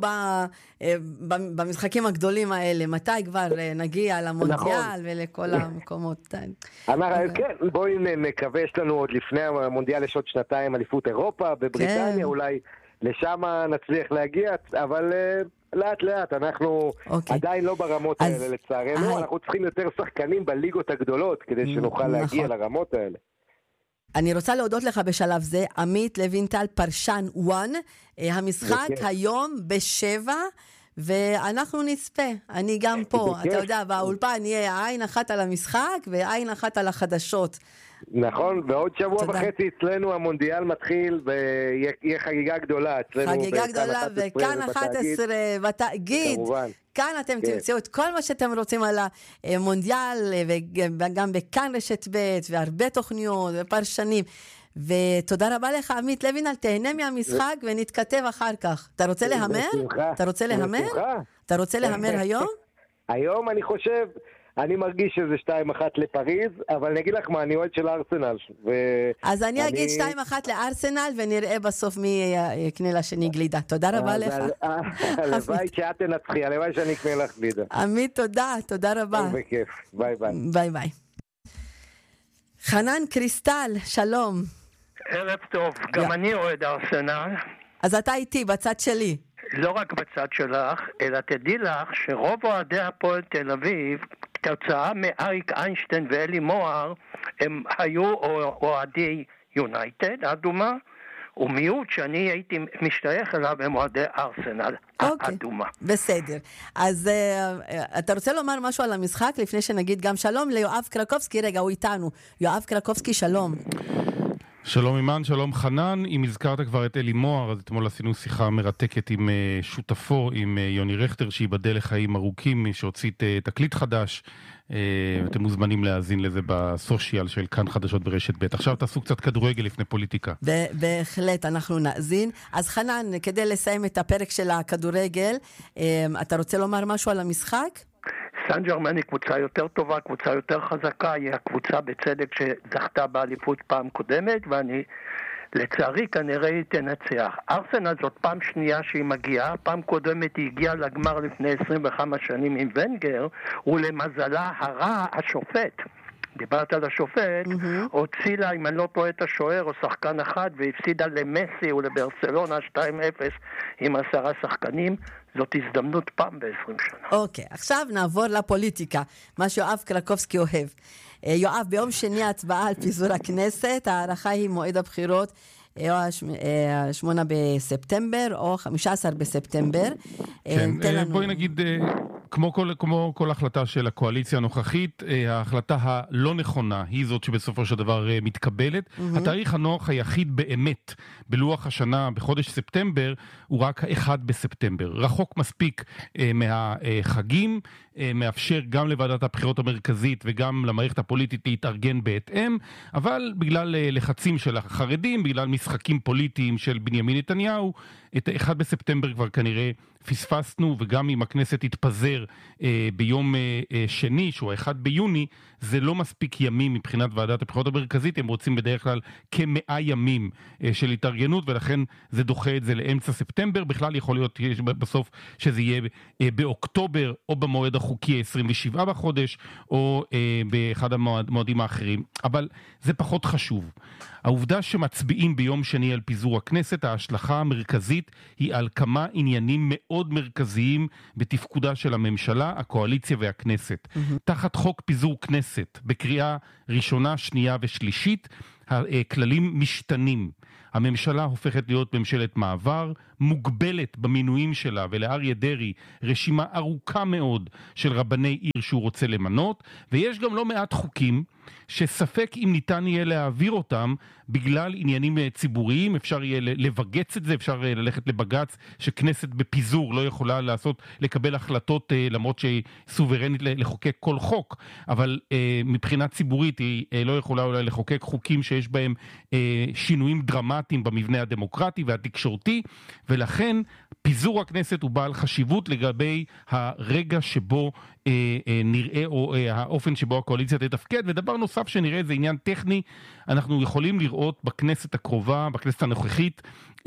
במשחקים הגדולים האלה. מתי כבר נגיע למונדיאל ולכל המקומות?
כן, בואי נקווה, יש לנו עוד לפני המונדיאל יש עוד שנתיים אליפות אירופה בבריטניה, אולי לשם נצליח להגיע, אבל לאט לאט, אנחנו עדיין לא ברמות האלה לצערנו, אנחנו צריכים יותר שחקנים בליגות הגדולות כדי שנוכל להגיע לרמות האלה.
אני רוצה להודות לך בשלב זה, עמית לוינטל, פרשן 1, המשחק היום ב7, ואנחנו נצפה, אני גם פה, אתה יודע, באולפן יהיה עין אחת על המשחק ועין אחת על החדשות.
נכון, ועוד שבוע וחצי אצלנו המונדיאל מתחיל ויהיה חגיגה גדולה אצלנו.
חגיגה גדולה וכאן 11 בתאגיד. כאן אתם תמצאו את כל מה שאתם רוצים על המונדיאל וגם בכאן רשת ב' והרבה תוכניות ופרשנים. ותודה רבה לך עמית לוינטל, תהנה מהמשחק ונתכתב אחר כך. אתה רוצה להמר? אתה רוצה להמר? אתה רוצה להמר היום?
היום אני חושב... אני מרגיש שזה 2-1 לפריז, אבל אני אגיד לך מה, אני אוהד של ארסנל.
אז אני אגיד 2-1 לארסנל, ונראה בסוף מי יקנה לשני גלידה. תודה רבה לך.
הלוואי שאת תנצחי, הלוואי שאני אקנה לך גלידה.
עמית, תודה רבה.
בכיף, ביי ביי.
ביי ביי. חנן קריסטל, שלום.
ערב טוב, גם אני אוהד ארסנל.
אז אתה איתי, בצד שלי.
לא רק בצד שלך, אלא תדעי לך שרוב אוהדי הפועל תל אביב, כתוצאה מאריק איינשטיין ואלי מוהר, הם היו אוהדי יונייטד, אדומה, ומיעוט שאני הייתי משתייך אליו הם אוהדי ארסנל, אדומה.
בסדר. אז אתה רוצה לומר משהו על המשחק לפני שנגיד גם שלום ליואב קרקובסקי? רגע, הוא איתנו. יואב קרקובסקי, שלום.
שלום אימן, שלום חנן. אם הזכרת כבר את אלי מוהר, אז אתמול עשינו שיחה מרתקת עם שותפו, עם יוני רכטר, שיבדל לחיים ארוכים, שהוציא תקליט חדש. אתם מוזמנים להאזין לזה בסושיאל של כאן חדשות ברשת ב'. עכשיו תעשו קצת כדורגל לפני פוליטיקה.
בהחלט, אנחנו נאזין. אז חנן, כדי לסיים את הפרק של הכדורגל, אתה רוצה לומר משהו על המשחק?
סן ז'רמן היא קבוצה יותר טובה, קבוצה יותר חזקה, היא הקבוצה בצדק שזכתה באליפות פעם קודמת, ואני לצערי כנראה היא תנצח. ארסנל זאת פעם שנייה שהיא מגיעה, פעם קודמת היא הגיעה לגמר לפני 25 שנים עם ונגר, ולמזלה הרע השופט. דיברת על השופט, הוציא לה, אם אני לא טועה, את השוער או שחקן אחד, והפסידה למסי ולברצלונה 2-0 עם 10 שחקנים. זאת הזדמנות פעם ב-20 שנה.
אוקיי, עכשיו נעבור לפוליטיקה, מה שיואב קרקובסקי אוהב. יואב, ביום שני הצבעה על פיזור הכנסת, הערכה היא מועד הבחירות, או 8 בספטמבר או 15 בספטמבר.
כן, בואי נגיד, כמו כל החלטה של הקואליציה הנוכחית, ההחלטה הלא נכונה היא זאת שבסופו של דבר מתקבלת. התאריך הנוח היחיד באמת בלוח השנה בחודש ספטמבר הוא רק 1 בספטמבר. רחוק מספיק מהחגים, מאפשר גם לוועדת הבחירות המרכזית וגם למערכת הפוליטית להתארגן בהתאם, אבל בגלל לחצים של החרדים, בגלל משחקים פוליטיים של בנימין נתניהו, את 1 בספטמבר כבר כנראה פספסנו, וגם אם הכנסת תתפזר ביום שני, שהוא 1 ביוני, זה לא מספיק ימים מבחינת ועדת הבחירות המרכזית, הם רוצים בדרך כלל כ100 ימים של התארגנות, ולכן זה דוחה את זה לאמצע ספטמבר. בכלל יכול להיות בסוף שזה יהיה באוקטובר או במועד חוקי 27 בחודש, או באחד המועדים האחרים. אבל זה פחות חשוב. העובדה שמצביעים ביום שני על פיזור הכנסת, ההשלכה המרכזית היא על כמה עניינים מאוד מרכזיים בתפקודה של הממשלה, הקואליציה והכנסת. תחת חוק פיזור כנסת, בקריאה ראשונה, שנייה ושלישית, הכללים משתנים. הממשלה הופכת להיות ממשלת מעבר, מוגבלת במינויים שלה, ולאריה דרעי רשימה ארוכה מאוד של רבני עיר שהוא רוצה למנות, ויש גם לא מעט חוקים שספק אם ניתן יהיה להעביר אותם בגלל עניינים ציבוריים. אפשר יהיה לבגץ את זה, אפשר ללכת לבגץ שכנסת בפיזור לא יכולה לקבל החלטות למרות שהיא סוברנית לחוקק כל חוק, אבל מבחינה ציבורית היא לא יכולה אולי לחוקק חוקים שיש בהם שינויים דרמטיים במבנה הדמוקרטי והתקשורתי, ולכן פיזור הכנסת הוא בעל חשיבות לגבי הרגע שבו נראה, או האופן שבו הקואליציה תתפקד. ודבר נוסף שנראה, זה עניין טכני, אנחנו יכולים לראות בכנסת הקרובה, בכנסת הנוכחית,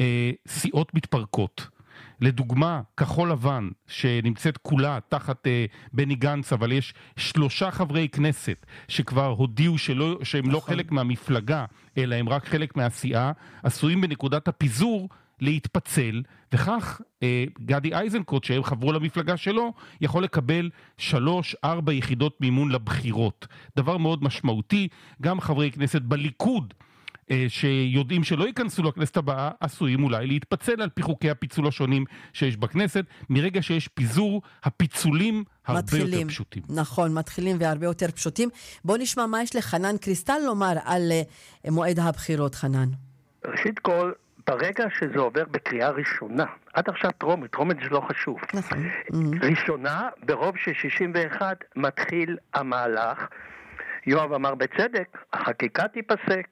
סיעות מתפרקות. לדוגמה, כחול לבן, שנמצאת כולה תחת בני גנץ, אבל יש 3 חברי כנסת שכבר הודיעו שהם לא חלק מהמפלגה, אלא הם רק חלק מהסיעה, עשויים בנקודת הפיזור להתפצל, וכך גדי איזנקוט, שהם חברו למפלגה שלו, יכול לקבל 3-4 יחידות מימון לבחירות. דבר מאוד משמעותי. גם חברי כנסת בליכוד שיודעים שלא ייכנסו לכנסת הבאה, עשויים אולי להתפצל על פי חוקי הפיצול השונים שיש בכנסת. מרגע שיש פיזור, הפיצולים הרבה יותר פשוטים.
נכון, מתחילים והרבה יותר פשוטים. בוא נשמע מה יש לחנן קריסטל לומר על מועד הבחירות, חנן.
ראשית כל, ברגע שזה עובר בקריאה ראשונה, עד עכשיו טרומית זה לא חשוב.
נכון.
ראשונה, ברוב של 61 מתחיל המהלך. יואב אמר בצדק, החקיקה תיפסק.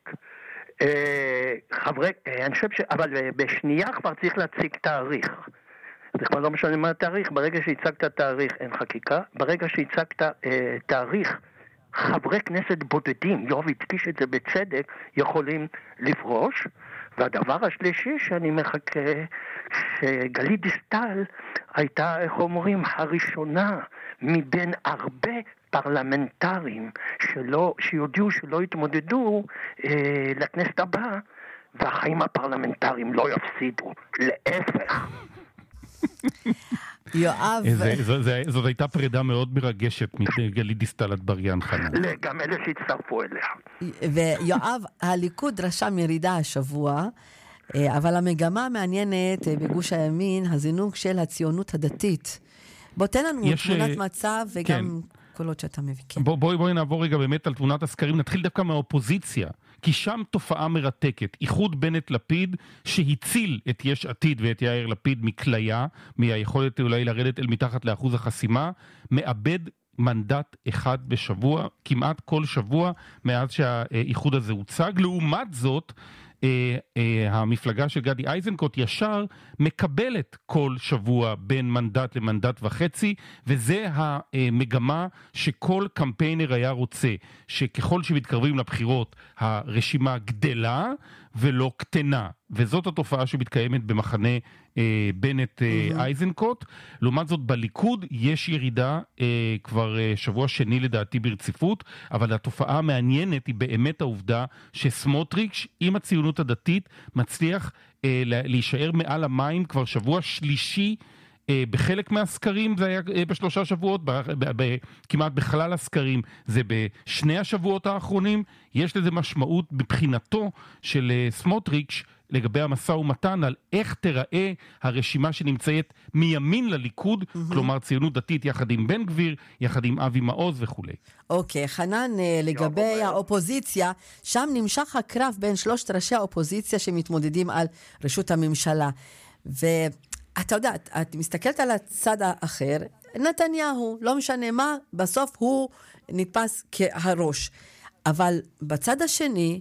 אני חושב אבל בשנייה כבר צריך להציג תאריך. זה כבר לא משנה מה התאריך. ברגע שהצגת תאריך אין חקיקה. ברגע שהצגת תאריך, חברי כנסת בודדים, יואב הדגיש את זה בצדק, יכולים לפרוש. והדבר השלישי שאני מחכה, שגלית דיסטל הייתה, איך אומרים, הראשונה מבין הרבה פרלמנטרים שיודיעו שלא יתמודדו לכנסת הבאה, והחיים הפרלמנטריים לא יפסידו, להפך.
יואב...
זאת הייתה פרידה מאוד מרגשת מגלית דיסטל אטבריאן, חנן.
גם אלה שהצטרפו אליה.
ויואב, הליכוד רשם ירידה השבוע, אבל המגמה המעניינת בגוש הימין, הזינוק של הציונות הדתית. בוא תן לנו תמונת מצב וגם קולות שאתה מביא.
בואי נעבור רגע באמת על תמונת הסקרים. נתחיל דווקא מהאופוזיציה, כי שם תופעה מרתקת. איחוד בנט לפיד שהציל את יש עתיד ואת יאיר לפיד מכליה, מהיכולת אולי לרדת אל מתחת לאחוז החסימה, מאבד מנדט אחד בשבוע, כמעט כל שבוע מאז שהאיחוד הזה הוצג. לעומת זאת, המפלגה של גדי איזנקוט ישר מקבלת כל שבוע בין מנדט למנדט וחצי, וזה המגמה שכל קמפיינר היה רוצה, שככל שמתקרבים לבחירות הרשימה גדלה ולא קטנה, וזאת התופעה שמתקיימת במחנה בנט איזנקוט. לעומת זאת בליכוד יש ירידה כבר שבוע שני לדעתי ברציפות, אבל התופעה המעניינת היא באמת העובדה שסמוטריץ' עם הציונות הדתית מצליח להישאר מעל המים כבר שבוע שלישי. בחלק מהסקרים זה היה ב3 שבועות, כמעט בכלל הסקרים זה בשני השבועות האחרונים. יש לזה משמעות מבחינתו של סמוטריץ' לגבי המשא ומתן על איך תראה הרשימה שנמצאת מימין לליכוד, כלומר ציונות דתית יחד עם בן גביר, יחד עם אבי מעוז וכו'.
אוקיי, חנן, לגבי האופוזיציה, שם נמשך הקרב בין 3 ראשי האופוזיציה שמתמודדים על רשות הממשלה. ואתה יודע, את מסתכלת על הצד האחר, נתניהו, לא משנה מה, בסוף הוא נתפס כהראש. אבל בצד השני,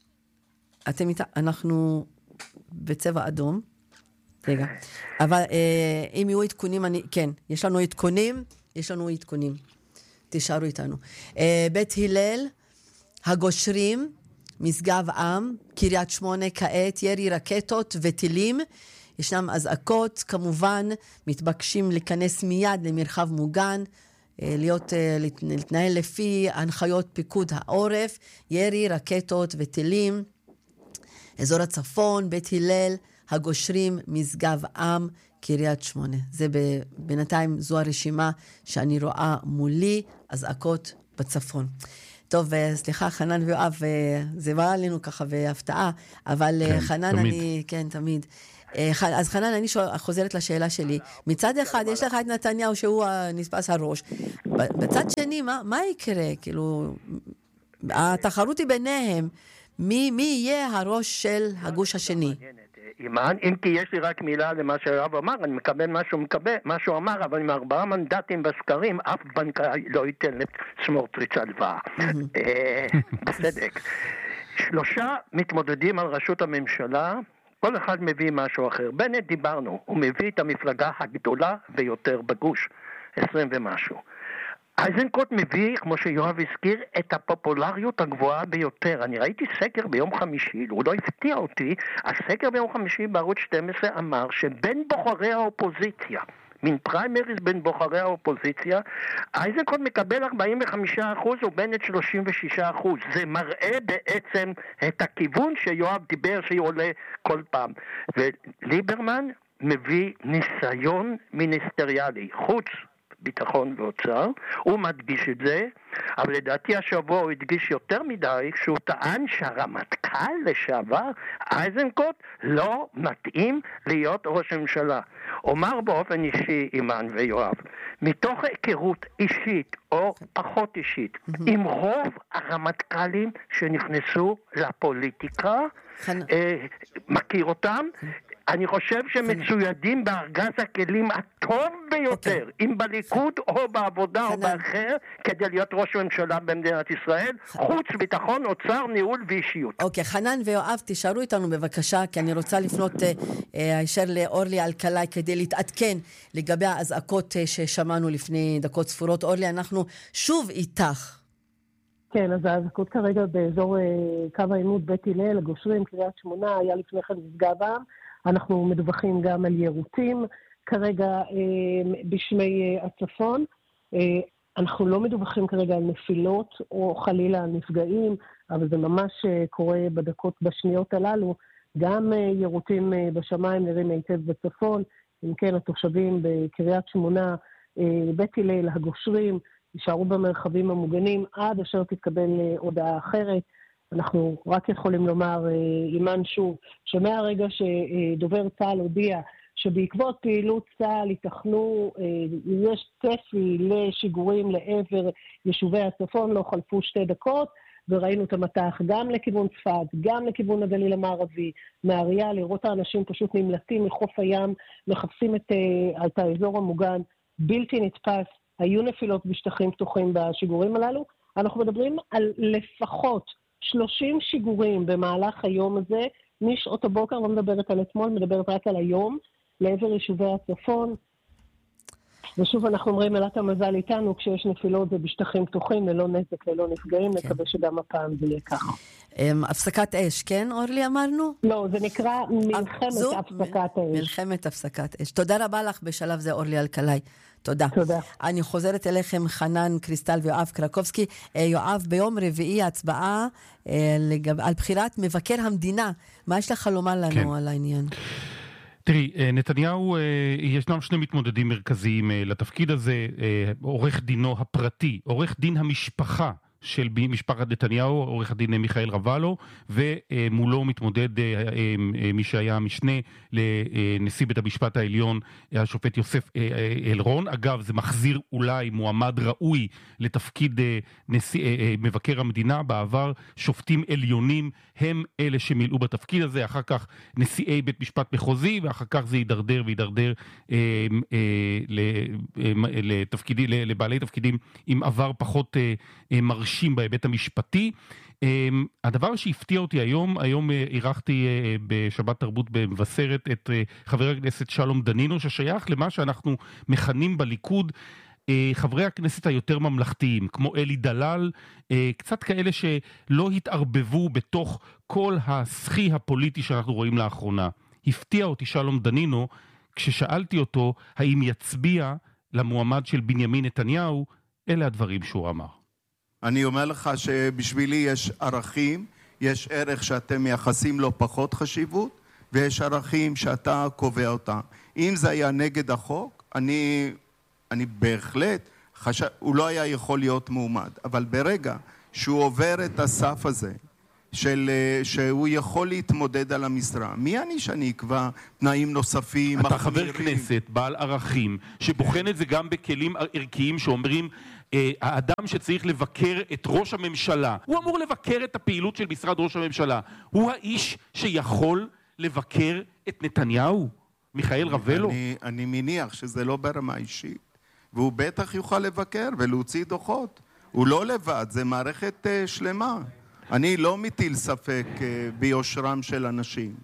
אנחנו בצבע אדום. רגע. אבל אם יהיו עדכונים, כן, יש לנו עדכונים. תישארו איתנו. בית הלל, הגושרים, משגב עם, קריית שמונה כעת, ירי רקטות וטילים. ישנם אזעקות, כמובן, מתבקשים להיכנס מיד למרחב מוגן. להתנהל לפי הנחיות פיקוד העורף, ירי, רקטות וטילים, אזור הצפון, בית הלל, הגושרים, משגב עם, קריית שמונה. זה בינתיים זו הרשימה שאני רואה מולי, אזעקות בצפון. טוב, סליחה, חנן ויואב, זה בא עלינו ככה בהפתעה, אבל
כן,
חנן,
תמיד.
כן, תמיד. אז חנן, אני חוזרת לשאלה שלי. מצד אחד, יש לך את נתניהו שהוא נספס הראש. בצד שני, מה יקרה? כאילו, התחרות היא ביניהם. מי יהיה הראש של הגוש השני?
אימן, אם כי יש לי רק מילה למה שהרב אמר, אני מקבל מה שהוא אמר, אבל עם 4 מנדטים בסקרים, אף בנקאי לא ייתן לסמוטריץ' הלוואה. בסדק. 3 מתמודדים על ראשות הממשלה, כל אחד מביא משהו אחר. בנט דיברנו, הוא מביא את המפלגה הגדולה ביותר בגוש, 20 ומשהו. איזנקוט מביא, כמו שיואב הזכיר, את הפופולריות הגבוהה ביותר. אני ראיתי סקר ביום חמישי, הוא לא הפתיע אותי, הסקר ביום חמישי בערוץ 12 אמר שבין בוחרי האופוזיציה, מן פריימריז בין בוחרי האופוזיציה, איזנקוט מקבל 45% ובנט 36%. זה מראה בעצם את הכיוון שיואב דיבר שעולה כל פעם. וליברמן מביא ניסיון מיניסטריאלי, חוץ ביטחון ואוצר, הוא מדגיש את זה, אבל לדעתי השבוע הוא הדגיש יותר מדי, כשהוא טען שהרמטכ"ל לשעבר, איזנקוט, לא מתאים להיות ראש הממשלה. אומר באופן אישי, אימן ויואב, מתוך היכרות אישית או פחות אישית, עם רוב הרמטכ"לים שנכנסו לפוליטיקה, מכיר אותם, אני חושב שמצוידים בארגז הכלים הטוב ביותר, אם בליכוד או בעבודה או באחר, כדי להיות ראש ממשלה במדינת ישראל, חוץ, ביטחון, אוצר, ניהול ואישיות.
אוקיי, חנן ויואב, תישארו איתנו בבקשה, כי אני רוצה לפנות הישר לאורלי אלקלעי כדי להתעדכן לגבי האזעקות ששמענו לפני דקות ספורות. אורלי, אנחנו שוב איתך.
כן, אז האזעקות כרגע באזור קו העימות בית הלל, הגושרים, קריית שמונה, היה לפני כן משגב עם. אנחנו מדווחים גם על יירוטים, כרגע בשמי הצפון. אנחנו לא מדווחים כרגע על נפילות או חלילה על נפגעים, אבל זה ממש קורה בשניות הללו. גם יירוטים בשמיים נראים היטב בצפון, אם כן התושבים בקריית שמונה, בית הלל, הגושרים, יישארו במרחבים המוגנים עד אשר תתקבל הודעה אחרת. אנחנו רק יכולים לומר, אימן שוב, שמהרגע שדובר צה"ל הודיע שבעקבות פעילות צה"ל ייתכנו, יש צפי לשיגורים לעבר יישובי הצפון, לא חלפו 2 דקות, וראינו את המטח גם לכיוון צפת, גם לכיוון הגליל המערבי, נהריה, לראות האנשים פשוט נמלטים מחוף הים, מחפשים את האזור המוגן, בלתי נתפס, היו נפילות בשטחים פתוחים בשיגורים הללו. אנחנו מדברים על לפחות 30 שיגורים במהלך היום הזה, משעות הבוקר, לא מדברת על אתמול, מדברת רק על היום, לעבר יישובי הצפון. ושוב אנחנו אומרים, אלת המזל איתנו, כשיש נפילות זה בשטחים פתוחים, ללא נזק, ללא נפגעים, כן. נקווה שגם הפעם זה יהיה ככה.
הפסקת אש, כן, אורלי, אמרנו?
לא, זה נקרא מלחמת הפסקת אש.
מלחמת הפסקת אש. תודה רבה לך בשלב זה, אורלי אלקלעי. תודה.
תודה.
אני חוזרת אליכם, חנן, קריסטל ויואב קרקובסקי. יואב, ביום רביעי הצבעה על בחירת מבקר המדינה. מה יש לך לומר לנו כן. על העניין?
תראי, נתניהו, ישנם 2 מתמודדים מרכזיים לתפקיד הזה, עורך דינו הפרטי, עורך דין המשפחה של משפחת נתניהו, עורך הדין מיכאל רבלו, ומולו מתמודד מי שהיה משנה לנשיא בית המשפט העליון, השופט יוסף אלרון. אגב, זה מחזיר אולי מועמד ראוי לתפקיד מבקר המדינה. בעבר שופטים עליונים הם אלה שמילאו בתפקיד הזה, אחר כך נשיאי בית משפט מחוזי, ואחר כך זה יידרדר וידרדר לבעלי תפקידים עם עבר פחות מרשים בהיבט המשפטי. הדבר שהפתיע אותי היום אירחתי בשבת תרבות במבשרת את חבר הכנסת שלום דנינו, ששייך למה שאנחנו מכנים בליכוד חברי הכנסת היותר ממלכתיים, כמו אלי דלל, קצת כאלה שלא התערבבו בתוך כל הסחי הפוליטי שאנחנו רואים לאחרונה. הפתיע אותי שלום דנינו כששאלתי אותו האם יצביע למועמד של בנימין נתניהו אלה הדברים שהוא אמר.
אני אומר לך שבשבילי יש ערכים, יש ערך שאתם מייחסים לו פחות חשיבות, ויש ערכים שאתה קובע אותם. אם זה היה נגד החוק, אני בהחלט הוא לא היה יכול להיות מועמד, אבל ברגע שהוא עובר את הסף הזה, שהוא יכול להתמודד על המשרה, מי אני שאני אקבע תנאים נוספים?
אתה חבר כנסת, בעל ערכים, שבוחן את זה גם בכלים ערכיים שאומרים, האדם שצריך לבקר את ראש הממשלה, הוא אמור לבקר את הפעילות של משרד ראש הממשלה, הוא האיש שיכול לבקר את נתניהו? מיכאל רבלו?
אני מניח שזה לא ברמה אישית, והוא בטח יוכל לבקר ולהוציא דוחות. הוא לא לבד, זה מערכת שלמה. אני לא מטיל ספק ביושרם של אנשים.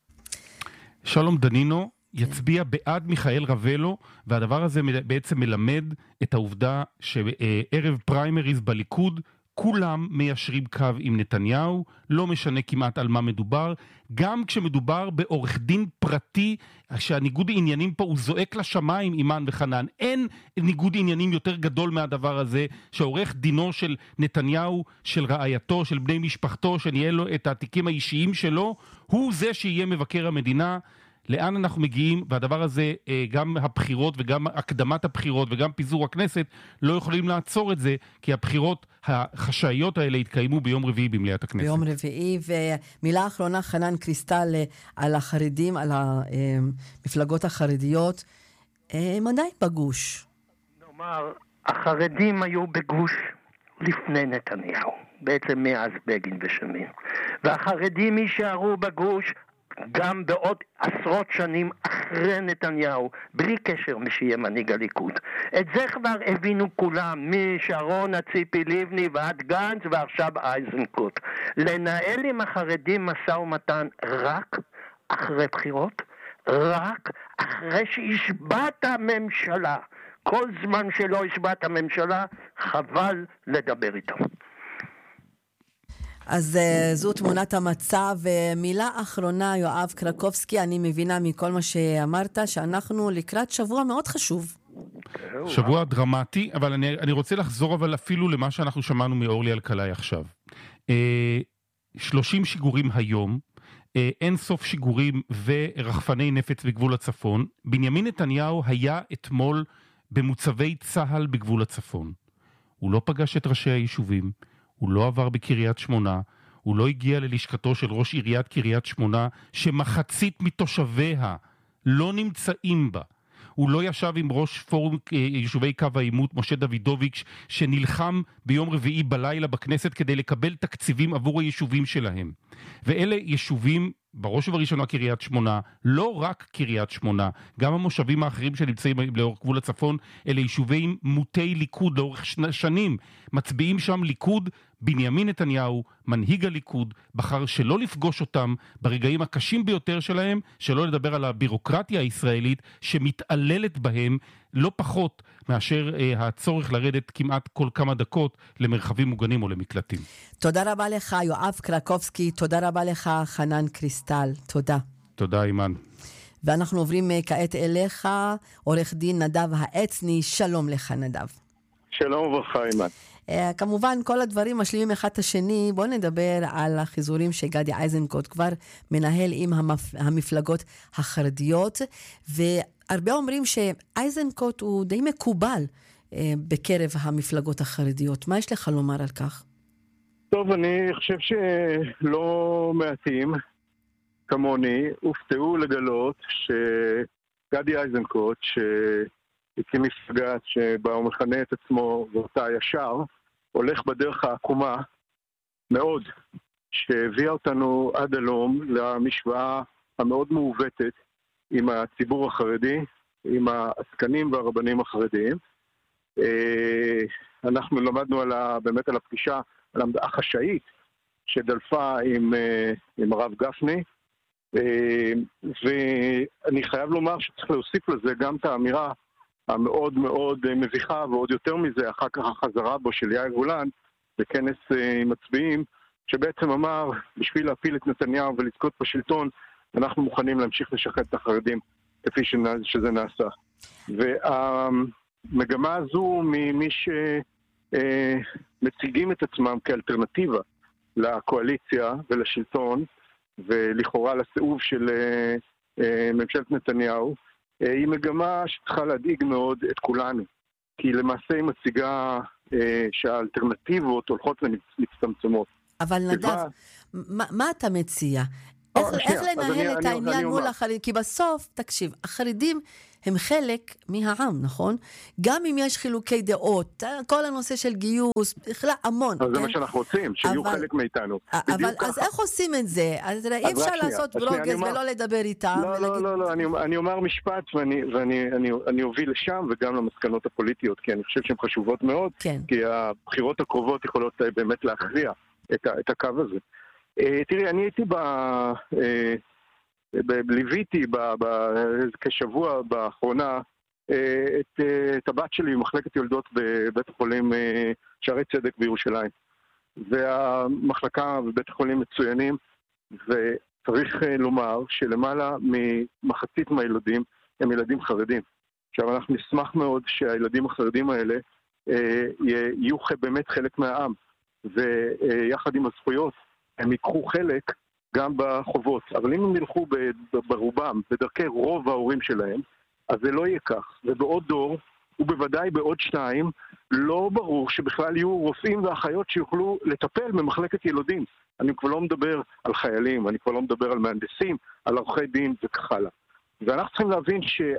שלום דנינו יצביע בעד מיכאל רבלו, והדבר הזה בעצם מלמד את העובדה שערב פריימריז בליכוד כולם מיישרים קו עם נתניהו, לא משנה כמעט על מה מדובר, גם כשמדובר בעורך דין פרטי, שהניגוד העניינים פה הוא זועק לשמיים, אימן וחנן. אין ניגוד עניינים יותר גדול מהדבר הזה, שעורך דינו של נתניהו, של רעייתו, של בני משפחתו, שנהיה לו את התיקים האישיים שלו, הוא זה שיהיה מבקר המדינה. לאן אנחנו מגיעים, והדבר הזה, גם הבחירות וגם הקדמת הבחירות וגם פיזור הכנסת, לא יכולים לעצור את זה, כי הבחירות החשאיות האלה התקיימו ביום רביעי במליאת הכנסת.
ביום רביעי, ומילה אחרונה, חנן קריסטל, על החרדים, על המפלגות החרדיות, הם עדיין בגוש.
נאמר, החרדים היו בגוש לפני נתניהו, בעצם מאז בגין ושמיר, והחרדים יישארו בגוש גם בעוד עשרות שנים אחרי נתניהו, בלי קשר מי שיהיה מנהיג הליכוד. את זה כבר הבינו כולם, משרון, ציפי לבני ועד גנץ ועכשיו איזנקוט. לנהל עם החרדים משא ומתן רק אחרי בחירות, רק אחרי שהשבעת הממשלה. כל זמן שלא השבעת הממשלה, חבל לדבר איתו.
אז זו תמונת המצב. מילה אחרונה, יואב קרקובסקי, אני מבינה מכל מה שאמרת שאנחנו לקראת שבוע מאוד חשוב.
שבוע דרמטי, אבל אני רוצה לחזור אבל אפילו למה שאנחנו שמענו מאורלי אלקלעי עכשיו. 30 שיגורים היום, אין סוף שיגורים ורחפני נפץ בגבול הצפון. בנימין נתניהו היה אתמול במוצבי צהל בגבול הצפון. הוא לא פגש את ראשי היישובים, הוא לא עבר בקריית שמונה, הוא לא הגיע ללשכתו של ראש עיריית קריית שמונה, שמחצית מתושביה לא נמצאים בה. הוא לא ישב עם ראש פורום יישובי קו העימות, משה דוידוביץ', שנלחם ביום רביעי בלילה בכנסת כדי לקבל תקציבים עבור היישובים שלהם. ואלה יישובים, בראש ובראשונה קריית שמונה, לא רק קריית שמונה, גם המושבים האחרים שנמצאים לאורך גבול הצפון, אלה יישובים מוטי ליכוד לאורך שנים. מצביעים שם ליכוד, בנימין נתניהו, מנהיג הליכוד, בחר שלא לפגוש אותם ברגעים הקשים ביותר שלהם, שלא לדבר על הבירוקרטיה הישראלית שמתעללת בהם לא פחות מאשר הצורך לרדת כמעט כל כמה דקות למרחבים מוגנים או למקלטים.
תודה רבה לך יואב קרקובסקי, תודה רבה לך חנן קריסטל, תודה.
תודה אימן.
ואנחנו עוברים כעת אליך, עורך דין נדב העצני, שלום לך נדב.
שלום וברכה אימן.
כמובן כל הדברים משלימים אחד את השני. בואו נדבר על החיזורים שגדי איזנקוט כבר מנהל עם המפלגות החרדיות, והרבה אומרים שאיזנקוט הוא די מקובל בקרב המפלגות החרדיות. מה יש לך לומר על כך?
טוב, אני חושב שלא מעטים כמוני הופתעו לגלות שגדי איזנקוט, הקים מפלגה שבה הוא מכנה את עצמו ואותה ישר, הולך בדרך העקומה מאוד, שהביאה אותנו עד הלום למשוואה המאוד מעוותת עם הציבור החרדי, עם העסקנים והרבנים החרדיים. אנחנו למדנו באמת על הפגישה החשאית שדלפה עם הרב גפני, ואני חייב לומר שצריך להוסיף לזה גם את האמירה המאוד מאוד מביכה, ועוד יותר מזה, אחר כך החזרה בו של יאיר גולן בכנס עם מצביעים, שבעצם אמר, בשביל להפיל את נתניהו ולזכות בשלטון, אנחנו מוכנים להמשיך לשחט את החרדים, כפי שזה נעשה. והמגמה הזו ממי מציגים את עצמם כאלטרנטיבה לקואליציה ולשלטון, ולכאורה לסיאוב של ממשלת נתניהו, היא מגמה שצריכה להדאיג מאוד את כולנו. כי למעשה היא מציגה שהאלטרנטיבות הולכות ומצטמצמות.
אבל נדב, מה אתה מציע? איך לנהל את העניין מול החרדים? כי בסוף, תקשיב, החרדים הם חלק מהעם, נכון? גם אם יש חילוקי דעות, כל הנושא של גיוס, בכלל המון.
אז זה מה שאנחנו רוצים, שיהיו חלק מאיתנו.
אבל אז איך עושים את זה? אז אי אפשר לעשות ברוגז ולא לדבר איתם.
לא, אני אומר משפט ואני אוביל לשם וגם למסקנות הפוליטיות, כי אני חושב שהן חשובות מאוד, כי הבחירות הקרובות יכולות באמת להכריע את הקו הזה. תראי, אני הייתי ליוויתי כשבוע באחרונה את הבת שלי במחלקת יולדות בבית החולים שערי צדק בירושלים. והמחלקה בבית החולים מצוינים, וצריך לומר שלמעלה ממחצית מהילדים הם ילדים חרדים. עכשיו אנחנו נשמח מאוד שהילדים החרדים האלה יהיו באמת חלק מהעם, ויחד עם הזכויות הם ייקחו חלק גם בחובות. אבל אם הם ילכו ברובם, בדרכי רוב ההורים שלהם, אז זה לא יהיה כך. ובעוד דור, ובוודאי בעוד 2, לא ברור שבכלל יהיו רופאים ואחיות שיוכלו לטפל במחלקת ילודים. אני כבר לא מדבר על חיילים, אני כבר לא מדבר על מהנדסים, על עורכי דין וכך הלאה. ואנחנו צריכים להבין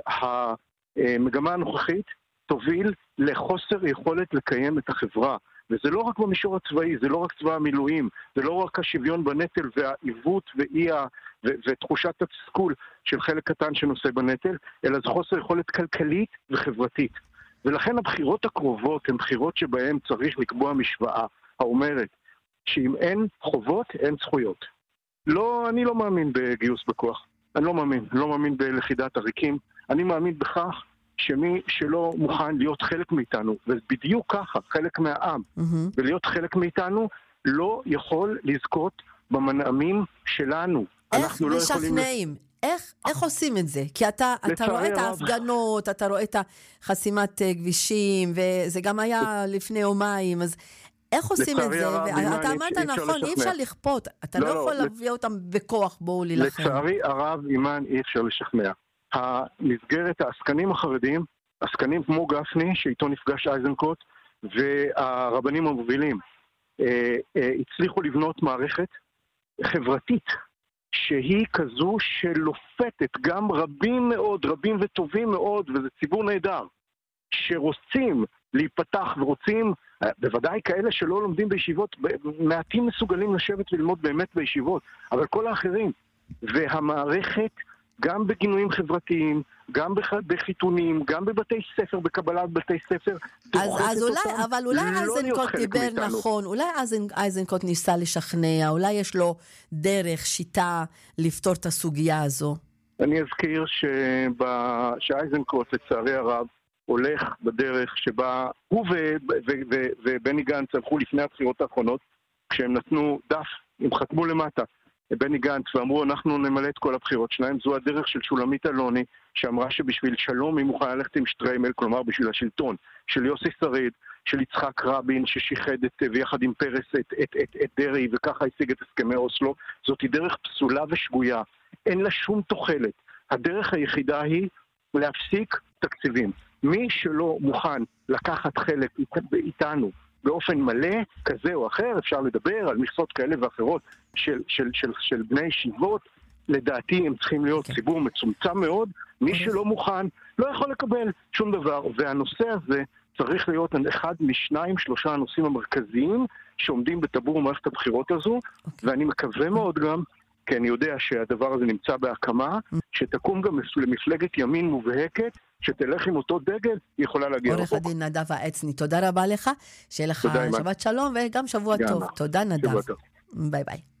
שהמגמה הנוכחית תוביל לחוסר יכולת לקיים את החברה. וזה לא רק במישור הצבאי, זה לא רק צבא המילואים, זה לא רק השוויון בנטל והעיוות ותחושת התסכול של חלק קטן שנושא בנטל, אלא זה חוסר יכולת כלכלית וחברתית. ולכן הבחירות הקרובות הן בחירות שבהן צריך לקבוע משוואה האומרת שאם אין חובות, אין זכויות. לא, אני לא מאמין בגיוס בכוח. אני לא מאמין בלכידת עריקים. אני מאמין בכך שמי שלא מוכן להיות חלק מאיתנו, ובדיוק ככה, חלק מהעם, ולהיות חלק מאיתנו, לא יכול לזכות במנעמים שלנו.
איך משכנעים? איך עושים את זה? כי אתה רואה את ההפגנות, אתה רואה את חסימת כבישים, וזה גם היה לפני יומיים, אז איך עושים את זה? אתה אמרת נכון, אי אפשר לכפות, אתה לא יכול להביא אותם בכוח, בואו להילחם.
לצערי הרב, אימן, אי אפשר לשכנע. המסגרת, העסקנים החרדים, עסקנים כמו גפני, שאיתו נפגש אייזנקוט, והרבנים המובילים, הצליחו לבנות מערכת חברתית, שהיא כזו שלופתת גם רבים מאוד, רבים וטובים מאוד, וזה ציבור נהדר, שרוצים להיפתח ורוצים, בוודאי כאלה שלא לומדים בישיבות, מעטים מסוגלים לשבת וללמוד באמת בישיבות, אבל כל האחרים, והמערכת גם בגינויים חברתיים, גם בחיתונים, גם בבתי ספר, בקבלת בתי ספר.
אז אולי אייזנקוט דיבר נכון, אולי אייזנקוט ניסה לשכנע, אולי יש לו דרך, שיטה לפתור את הסוגיה הזו.
אני אזכיר שאייזנקוט לצערי הרב הולך בדרך שבה הוא ובני גנץ הלכו לפני הבחירות האחרונות, כשהם נתנו דף, הם חתמו למטה. בני גנץ ואמרו אנחנו נמלא את כל הבחירות שלהם. זו הדרך של שולמית אלוני שאמרה שבשביל שלום היא מוכנה ללכת עם שטריימל, כלומר בשביל השלטון של יוסי שריד, של יצחק רבין ששיחד ויחד עם פרס את דרי וככה השיג את הסכמי אוסלו. זאת היא דרך פסולה ושגויה, אין לה שום תוחלת. הדרך היחידה היא להפסיק תקציבים. מי שלא מוכן לקחת חלק איתנו באופן מלא, כזה או אחר, אפשר לדבר על מכסות כאלה ואחרות של בני ישיבות, לדעתי הם צריכים להיות ציבור מצומצם מאוד, מי שלא מוכן לא יכול לקבל שום דבר, והנושא הזה צריך להיות אחד מ2-3 הנושאים המרכזיים שעומדים בטבור מערכת הבחירות הזו, ואני מקווה מאוד גם, כי אני יודע שהדבר הזה נמצא בהקמה, שתקום גם למפלגת ימין מובהקת, שתלך עם אותו דגל, היא יכולה להגיע רחוק.
עורך הדין נדב העצני, תודה רבה לך, שיהיה לך שבת שלום וגם שבוע טוב. תודה נדב. ביי ביי.